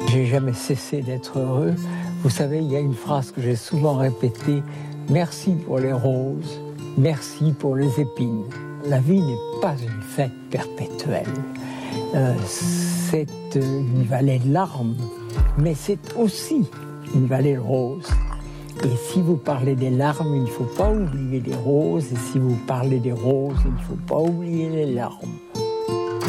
J'ai jamais cessé d'être heureux. Vous savez, il y a une phrase que j'ai souvent répétée, merci pour les roses, merci pour les épines. La vie n'est pas une fête perpétuelle. C'est une vallée de larmes, mais c'est aussi une vallée de roses. Et si vous parlez des larmes, il ne faut pas oublier les roses. Et si vous parlez des roses, il ne faut pas oublier les larmes.